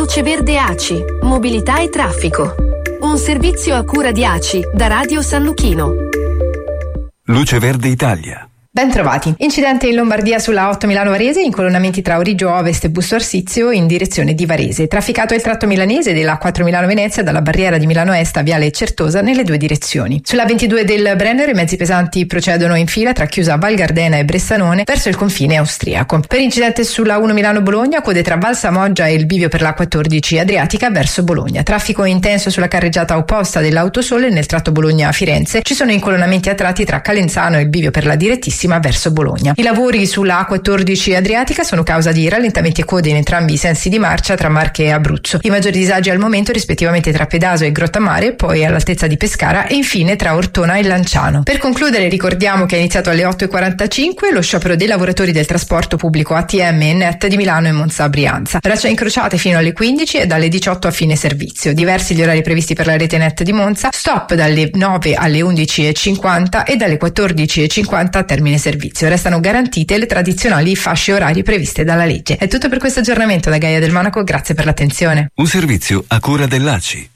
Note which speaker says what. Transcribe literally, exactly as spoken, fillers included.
Speaker 1: Luce Verde A C I, mobilità e traffico. Un servizio a cura di A C I da Radio San Luchino.
Speaker 2: Luce Verde Italia.
Speaker 3: Ben trovati. Incidente in Lombardia sulla otto Milano-Varese, incolonnamenti tra Origio Ovest e Busto Arsizio in direzione di Varese. Trafficato il tratto milanese della quattro Milano-Venezia dalla barriera di Milano Est a Viale Certosa nelle due direzioni. Sulla ventidue del Brennero i mezzi pesanti procedono in fila tra chiusa Val Gardena e Bressanone verso il confine austriaco. Per incidente sulla uno Milano-Bologna, code tra Val Samoggia e il bivio per la quattordici Adriatica verso Bologna. Traffico intenso sulla carreggiata opposta dell'Autosole nel tratto Bologna-Firenze. Ci sono incolonnamenti a tratti tra Calenzano e il bivio per la direttissima verso Bologna. I lavori sulla A quattordici Adriatica sono causa di rallentamenti e code in entrambi i sensi di marcia tra Marche e Abruzzo. I maggiori disagi al momento rispettivamente tra Pedaso e Grottamare, poi all'altezza di Pescara e infine tra Ortona e Lanciano. Per concludere ricordiamo che è iniziato alle otto e quarantacinque lo sciopero dei lavoratori del trasporto pubblico A T M e N E T di Milano e Monza Brianza. Braccia incrociate fino alle quindici e dalle diciotto a fine servizio. Diversi gli orari previsti per la rete N E T di Monza, stop dalle nove alle undici e cinquanta e dalle quattordici e cinquanta a termine servizio. Restano garantite le tradizionali fasce orarie previste dalla legge. È tutto per questo aggiornamento da Gaia del Monaco, grazie per l'attenzione.
Speaker 2: Un servizio a cura dell'A C I.